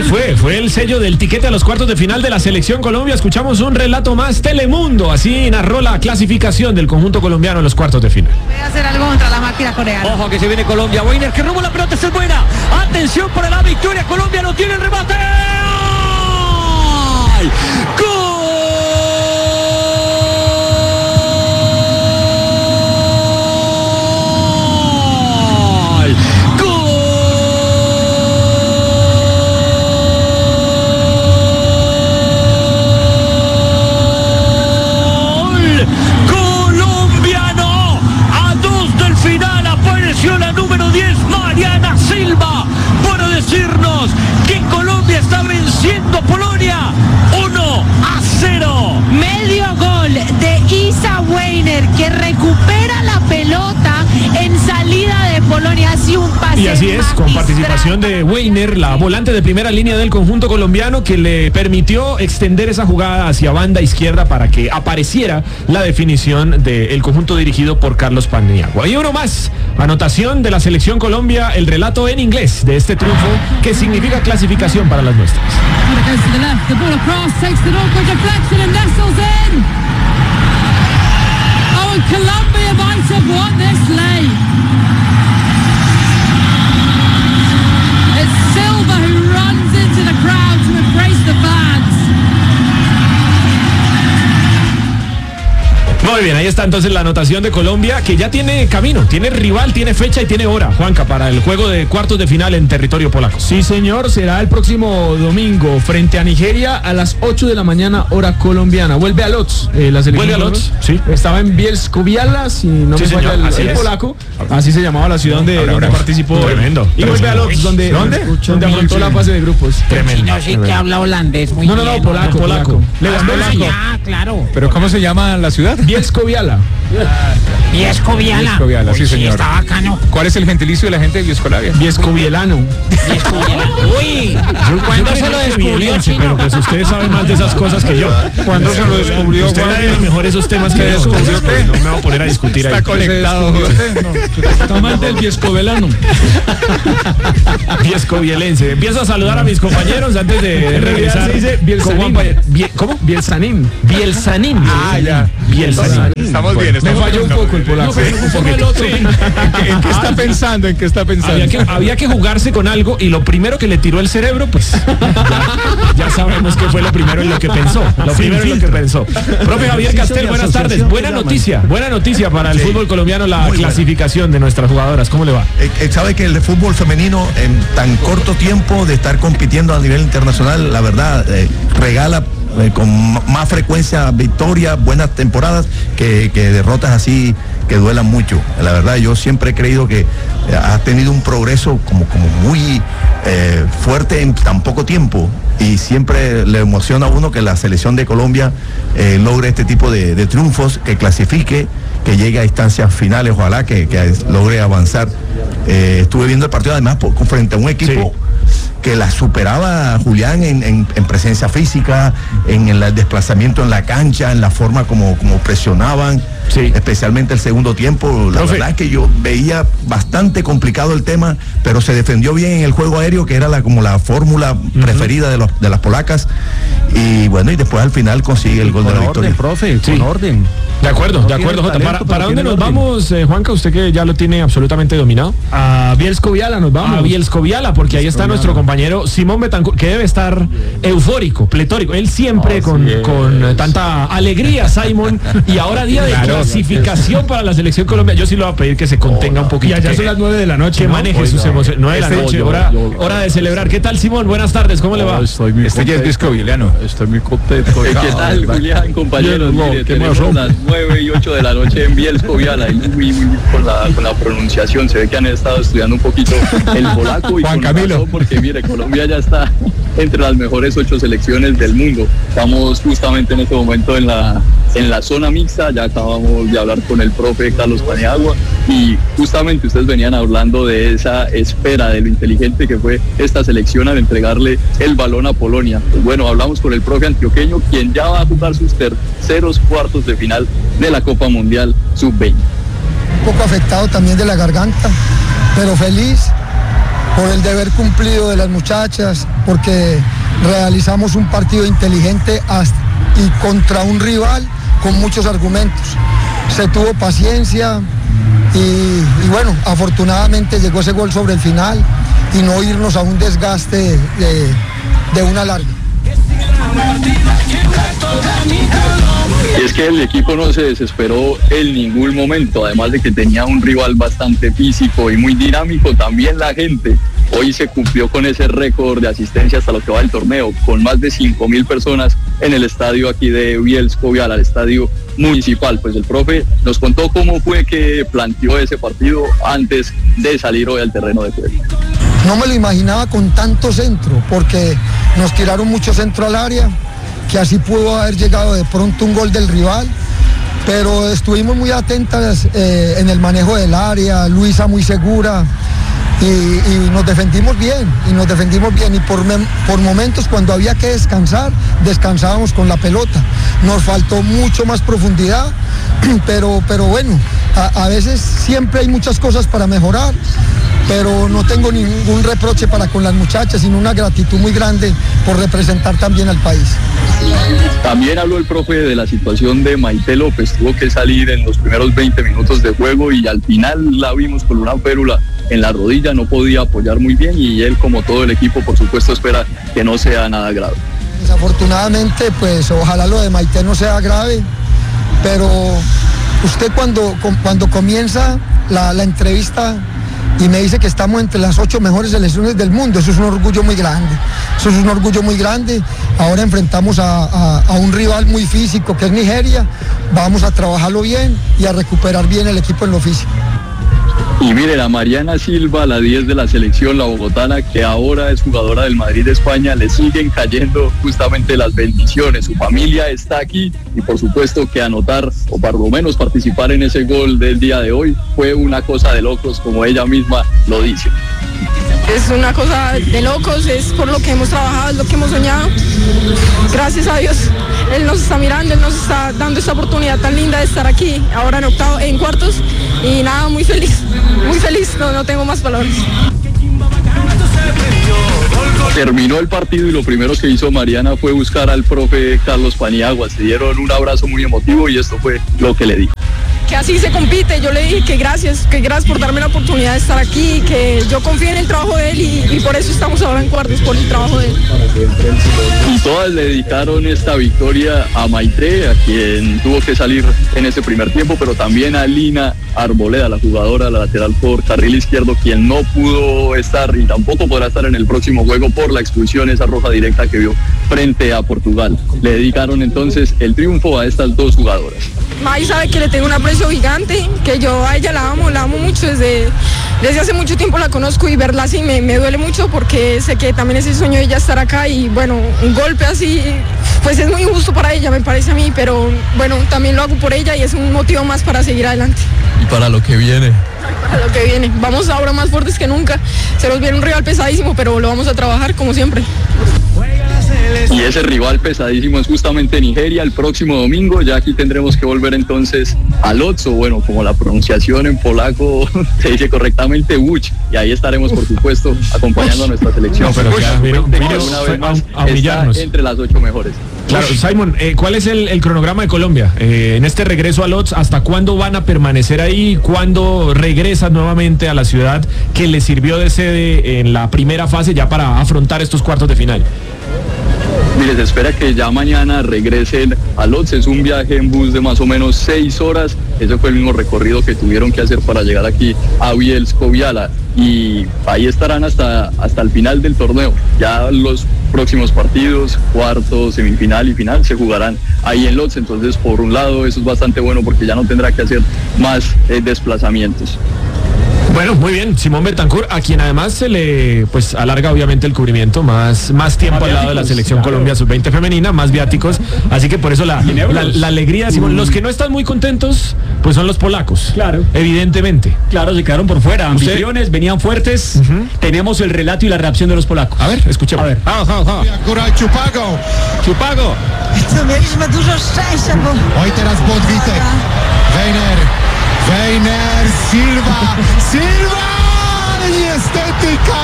Fue el sello del tiquete a los cuartos de final de la Selección Colombia. Escuchamos un relato más. Telemundo, así narró la clasificación del conjunto colombiano a los cuartos de final. Voy a hacer algo contra la máquina coreana. Ojo que se viene Colombia. Weiner que roba la pelota, es buena. Atención para la victoria. Colombia no tiene el remate. ¡Gol! La número 10, Mariana Silva, para decirnos que Colombia está venciendo a Polonia 1-0. Medio gol de Isa Weiner, que recupera la pelota en salida de Polonia. Así un pase. Y así es, con participación de Weiner, la volante de primera línea del conjunto colombiano, que le permitió extender esa jugada hacia banda izquierda para que apareciera la definición del conjunto dirigido por Carlos Paniagua. Y uno más, anotación de la Selección Colombia, el relato en inglés de este triunfo que significa clasificación para las nuestras. Colombia might have won this late. It's Silva who runs into the crowd to embrace the fans. Muy bien, ahí está entonces la anotación de Colombia, que ya tiene camino, tiene rival, tiene fecha y tiene hora, Juanca, para el juego de cuartos de final en territorio polaco. Sí, señor, será el próximo domingo frente a Nigeria a las 8 de la mañana, hora colombiana. Vuelve a Lodz, la selección. Vuelve a Lodz, sí. Estaba en Bielsko-Biała, si no me falla el polaco. Así se llamaba la ciudad donde participó. Tremendo. Y vuelve a Lodz, donde afrontó la fase de grupos. Tremendo. No sé que habla holandés muy bien. No, polaco. Ya, claro. ¿Pero cómo se llama la ciudad? Bielsko-Biała. Bielsko-Biała. Sí, señor. Está bacano. ¿Cuál es el gentilicio de la gente de Bielsko-Biała? Bielsko-Bielano. Uy, ¿cuándo se lo descubrió, chino? Pero pues ustedes saben más de esas cosas que yo. ¿Cuándo se lo descubrió? Usted sabe mejor esos temas que yo. No me voy a poner a discutir ahí. Está conectado. Tomate el Bielsko-Bielano. Bielsko-Bielense. Empiezo a saludar a mis compañeros antes de regresar. Se dice Bielsanín. ¿Cómo? Bielsanín. Bielsanín. Ya. Bielsanín. Estamos bien. Me falló un poco el polaco. ¿En qué está pensando? Había que jugarse con algo y lo primero que le tiró el cerebro, pues ya sabemos que fue lo primero en lo que pensó. Profe Javier Castel, buenas tardes. Buena noticia para el fútbol colombiano, la clasificación de nuestras jugadoras. ¿Cómo le va? Sabe que el fútbol femenino en tan corto tiempo de estar compitiendo a nivel internacional, la verdad, regala con más frecuencia victorias, buenas temporadas que derrotas así que duelan mucho. La verdad, yo siempre he creído que ha tenido un progreso como muy fuerte en tan poco tiempo, y siempre le emociona a uno que la selección de Colombia logre este tipo de triunfos, que clasifique, que llegue a instancias finales, ojalá que logre avanzar. Estuve viendo el partido además frente a un equipo que la superaba, Julián, en presencia física, en el desplazamiento en la cancha, en la forma como presionaban, especialmente el segundo tiempo. La verdad es que yo veía bastante complicado el tema, pero se defendió bien en el juego aéreo, que era como la fórmula preferida de las polacas, y bueno, y después al final consigue el gol de la victoria. Con orden. De acuerdo, Jota. ¿Para dónde nos vamos, Juanca? Usted que ya lo tiene absolutamente dominado. A Bielsko-Biała nos vamos. A Bielsko-Biała, porque ahí está nuestro compañero Simón Betancourt, que debe estar eufórico, pletórico. Él siempre con tanta alegría, Simón. Y ahora día de clasificación para la selección Colombia. Yo sí le voy a pedir que se contenga un poquito. Y allá son las 9 de la noche. Que maneje sus emociones. 9 de la noche, hora de celebrar. ¿Qué tal, Simón? Buenas tardes, ¿cómo le va? Este ya es Bielsko-Bielano. Estoy muy contento. ¿Qué tal, Julián, compañeros? Mire, tenemos las 9 y 8 de la noche en Bielsko-Biała, y muy con la pronunciación. Se ve que han estado estudiando un poquito el polaco, y Juan con Camilo. razón, porque mire, Colombia ya está entre las mejores 8 selecciones del mundo. Estamos justamente en este momento en la zona mixta. Ya acabamos de hablar con el profe Carlos Paniagua, y justamente ustedes venían hablando de esa espera, de lo inteligente que fue esta selección al entregarle el balón a Polonia. Pues bueno, hablamos con el profe antioqueño, quien ya va a jugar sus terceros cuartos de final de la Copa Mundial Sub-20. Un poco afectado también de la garganta, pero feliz por el deber cumplido de las muchachas, porque realizamos un partido inteligente y contra un rival con muchos argumentos. Se tuvo paciencia y bueno, afortunadamente llegó ese gol sobre el final y no irnos a un desgaste de una larga. Y es que el equipo no se desesperó en ningún momento, además de que tenía un rival bastante físico y muy dinámico, también la gente. Hoy se cumplió con ese récord de asistencia hasta lo que va del torneo, con más de 5.000 personas en el estadio aquí de Bielsko-Biała, al estadio municipal. Pues el profe nos contó cómo fue que planteó ese partido antes de salir hoy al terreno de juego. No me lo imaginaba con tanto centro, porque nos tiraron mucho centro al área, que así pudo haber llegado de pronto un gol del rival, pero estuvimos muy atentas en el manejo del área, Luisa muy segura, y nos defendimos bien, y por momentos cuando había que descansar, descansábamos con la pelota. Nos faltó mucho más profundidad, pero bueno, a veces siempre hay muchas cosas para mejorar, pero no tengo ningún reproche para con las muchachas, sino una gratitud muy grande por representar también al país. También habló el profe de la situación de Maite López, tuvo que salir en los primeros 20 minutos de juego y al final la vimos con una férula en la rodilla, no podía apoyar muy bien y él, como todo el equipo, por supuesto espera que no sea nada grave. Desafortunadamente, pues ojalá lo de Maite no sea grave, pero usted cuando comienza la entrevista y me dice que estamos entre las 8 mejores selecciones del mundo, eso es un orgullo muy grande, ahora enfrentamos a un rival muy físico que es Nigeria, vamos a trabajarlo bien y a recuperar bien el equipo en lo físico. Y miren, a Mariana Silva, la 10 de la selección, la bogotana, que ahora es jugadora del Madrid de España, le siguen cayendo justamente las bendiciones. Su familia está aquí y por supuesto que anotar o por lo menos participar en ese gol del día de hoy fue una cosa de locos, como ella misma lo dice. Es una cosa de locos, es por lo que hemos trabajado, es lo que hemos soñado. Gracias a Dios, Él nos está mirando, Él nos está dando esta oportunidad tan linda de estar aquí, ahora en cuartos, y nada, muy feliz, no tengo más palabras. Terminó el partido y lo primero que hizo Mariana fue buscar al profe Carlos Paniagua, se dieron un abrazo muy emotivo y esto fue lo que le dijo. Que así se compite, yo le dije que gracias por darme la oportunidad de estar aquí, que yo confío en el trabajo de él y por eso estamos ahora en cuartos, por el trabajo de él. Y todas le dedicaron esta victoria a Maite, a quien tuvo que salir en ese primer tiempo, pero también a Lina Arboleda, la jugadora, la lateral por carril izquierdo, quien no pudo estar y tampoco podrá estar en el próximo juego por la expulsión, esa roja directa que vio frente a Portugal. Le dedicaron entonces el triunfo a estas dos jugadoras. May sabe que le tengo un aprecio gigante, que yo a ella la amo mucho, desde hace mucho tiempo la conozco y verla así me duele mucho porque sé que también es el sueño de ella estar acá y bueno, un golpe así pues es muy injusto para ella, me parece a mí, pero bueno, también lo hago por ella y es un motivo más para seguir adelante. Y para lo que viene. Para lo que viene, vamos ahora más fuertes que nunca, se nos viene un rival pesadísimo, pero lo vamos a trabajar como siempre. Y ese rival pesadísimo es justamente Nigeria el próximo domingo. Ya aquí tendremos que volver entonces a Lodz, o bueno, como la pronunciación en polaco se dice correctamente, Łódź. Y ahí estaremos, por supuesto, acompañando a nuestra selección. No, pero una vez más está entre las 8 mejores. Claro, Simon, ¿cuál es el cronograma de Colombia? En este regreso a Lodz, ¿hasta cuándo van a permanecer ahí? ¿Cuándo regresan nuevamente a la ciudad que les sirvió de sede en la primera fase ya para afrontar estos cuartos de final? Mire, se espera que ya mañana regresen a Lodz. Es un viaje en bus de más o menos 6 horas. Ese fue el mismo recorrido que tuvieron que hacer para llegar aquí a Bielsko-Biała. Y ahí estarán hasta el final del torneo. Ya los próximos partidos, cuartos, semifinal y final, se jugarán ahí en Lodz. Entonces, por un lado, eso es bastante bueno porque ya no tendrá que hacer más desplazamientos. Bueno, muy bien, Simón Bentancur, a quien además se le pues alarga obviamente el cubrimiento, más tiempo al lado de la selección Colombia sub-20 femenina, más viáticos, así que por eso la alegría, Simón. Los que no están muy contentos, pues son los polacos. Claro. Evidentemente. Claro, se quedaron por fuera, anfitriones, venían fuertes. Tenemos el relato y la reacción de los polacos. A ver, escuchemos. A ver. Akurat Ciupago. Mieliśmy dużo szczęścia, bo... Oj, teraz błąd Witek. Weiner, Silva! Ay, estética,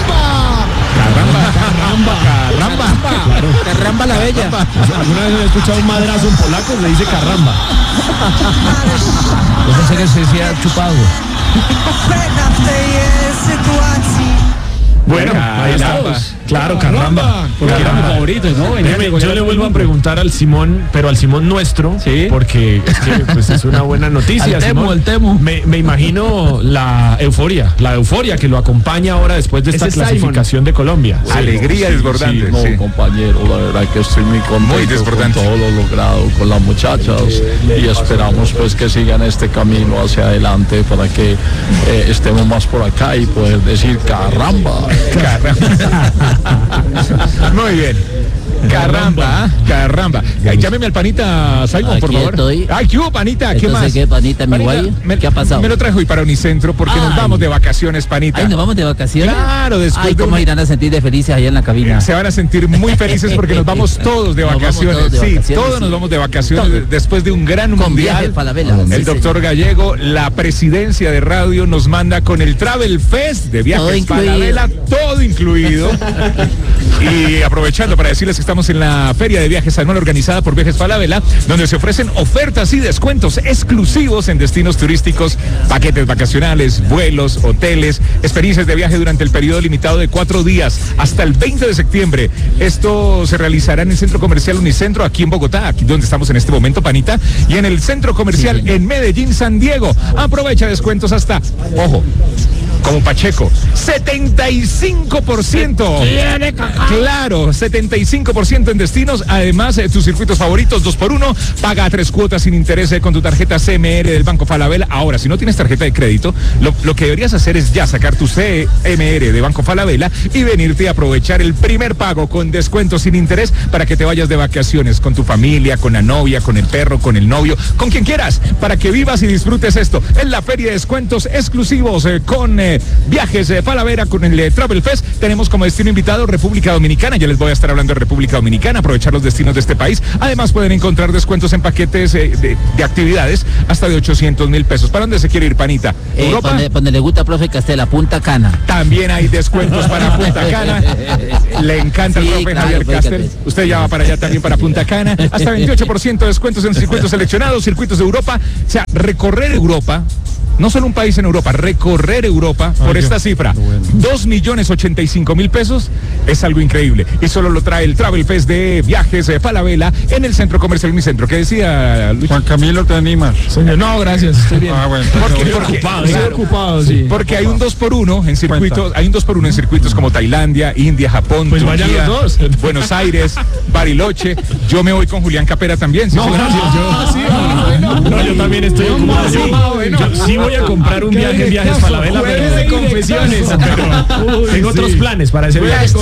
Carramba la bella. ¿Alguna vez he escuchado un madrazo en polaco? Le dice carramba. Yo pensé que se decía chupado. Pewna w tej sytuacji. Bueno, ahí estamos. Claro, carramba. Porque eran mis favoritos, ¿no? Yo le vuelvo a preguntar al Simón, pero al Simón nuestro, ¿sí? Porque es que pues, es una buena noticia. El Temo. Me imagino la euforia que lo acompaña ahora después de esta clasificación de Colombia. Sí, alegría desbordante. Sí, no, compañero, la verdad que estoy muy contento con todo lo logrado con las muchachas y esperamos pues que sigan este camino hacia adelante para que estemos más por acá y poder decir carramba. Muy bien. Carramba. Llámeme al panita Simon, Aquí por favor. estoy. Ay, ¿qué hubo, panita? ¿Qué Entonces, más? ¿qué, panita, mi guay? ¿Qué ha pasado? Me lo trajo hoy para Unicentro porque nos vamos de vacaciones, panita. Ay, ¿nos vamos de vacaciones? Claro, después Ay, ¿cómo irán a sentir de felices allá en la cabina? Se van a sentir muy felices porque nos vamos todos de vacaciones. Todos nos vamos de vacaciones después de un gran mundial. El doctor Gallego, la presidencia de radio nos manda con el Travel Fest de Viajes Falabella, todo incluido. Y aprovechando para decirles que estamos en la Feria de Viajes anual organizada por Viajes Falabella, donde se ofrecen ofertas y descuentos exclusivos en destinos turísticos, paquetes vacacionales, vuelos, hoteles, experiencias de viaje durante el periodo limitado de 4 días hasta el 20 de septiembre. Esto se realizará en el Centro Comercial Unicentro, aquí en Bogotá, aquí donde estamos en este momento, panita, y en el Centro Comercial en Medellín, San Diego. Aprovecha descuentos hasta, ojo, como Pacheco, 75%. Claro, 75% en destinos. Además, tus circuitos favoritos 2x1. Paga 3 cuotas sin interés con tu tarjeta CMR del Banco Falabella. Ahora, si no tienes tarjeta de crédito, lo que deberías hacer es ya sacar tu CMR de Banco Falabella y venirte a aprovechar el primer pago con descuento sin interés para que te vayas de vacaciones con tu familia, con la novia, con el perro, con el novio, con quien quieras, para que vivas y disfrutes esto. En la feria de descuentos exclusivos con Viajes Falabella, con el Travel Fest, tenemos como destino invitado República Dominicana. Ya les voy a estar hablando de República Dominicana, aprovechar los destinos de este país. Además pueden encontrar descuentos en paquetes de actividades hasta de 800,000 pesos. ¿Para dónde se quiere ir, panita? ¿Europa? Donde le gusta, profe Castela, Punta Cana. También hay descuentos para Punta Cana. Le encanta el profe Javier Castel. Usted ya va para allá también, para Punta Cana. Hasta 28% de descuentos en circuitos seleccionados, circuitos de Europa. O sea, recorrer Europa, no solo un país en Europa, recorrer Europa por esta cifra, 2.085.000 pesos, es algo increíble. Y solo lo trae el Travel Fest de Viajes Falabella en el Centro Comercial Unicentro. ¿Qué decía Luis? Juan Camilo, ¿te animas? Señor, no, gracias, estoy bien. Bueno. Ocupado, sí. Porque hay un 2x1 en circuitos, en circuitos como Tailandia, India, Japón, pues Turquía, vayan los dos. Buenos Aires, Bariloche. Yo me voy con Julián Capera también. ¿Sí? No, gracias. Yo también estoy ocupado. Yo sí voy a comprar un viaje en Viajes Falabella, pero de confesiones. Pero tengo otros planes para ese viaje.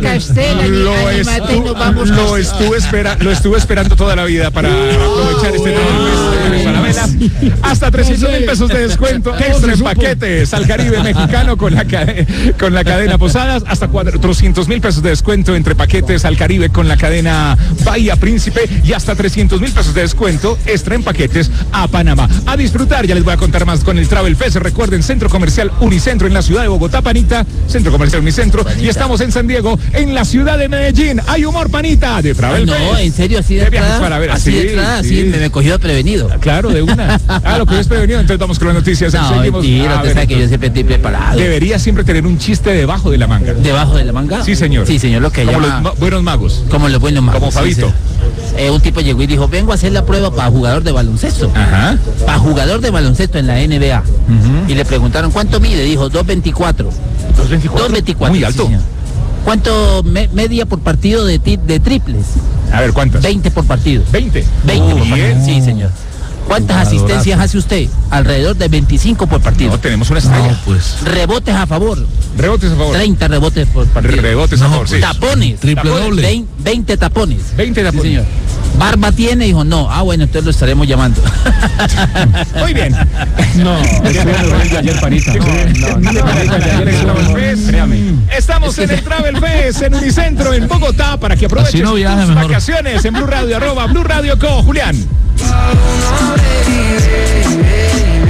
Lo estuve esperando toda la vida para aprovechar este Travel Falabella. Hasta 300,000 pesos de descuento extra en paquetes al Caribe mexicano con la cadena Posadas. Hasta 400,000 pesos de descuento entre paquetes al Caribe con la cadena Bahía Príncipe y hasta 300,000 pesos de descuento extra en paquetes a Panamá. A disfrutar, ya les voy a contar más con el Travel Fest. Recuerden, Centro Comercial Unicentro en la ciudad de Bogotá, panita. Centro Comercial Unicentro. Panita. Y estamos en San Diego, en la ciudad de Medellín. Hay humor, panita, de Travel Fest. No, en serio, así de Viajes Falabella. Así de entrada, sí, me cogió prevenido. Claro, de una. Lo que es prevenido. Entonces vamos con las noticias. No, mentira, usted sabe que yo siempre estoy preparado. Debería siempre tener un chiste debajo de la manga. ¿Debajo de la manga? Sí, señor. Sí, señor, lo que como llama... los buenos magos. Como los buenos magos. Como Fabito. Sí, un tipo llegó y dijo, vengo a hacer la prueba para jugador de baloncesto. Ajá. Para jugador de baloncesto en la NBA. Y le preguntaron, ¿cuánto mide? Dijo, 2.24. 2.24. Muy alto. Sí, ¿cuánto media por partido de triples? A ver, ¿cuántas? 20 por partido. 20 por partido. Sí, señor. ¿Cuántas asistencias hace usted? Alrededor de 25 por partido. No, tenemos una estrella. No, pues. Rebotes a favor. Rebotes a favor. 30 rebotes por partido. Rebotes a favor, sí. Tapones. Triple doble. 20 tapones. 20 tapones. Sí, señor. ¿Barba tiene? Dijo, no. Bueno, entonces lo estaremos llamando. Muy bien. No, ayer, panita. Estamos en el Travel Fest en Unicentro, en Bogotá, para que aprovechen sus vacaciones en Blue Radio, @Blue Radio Co. Julián.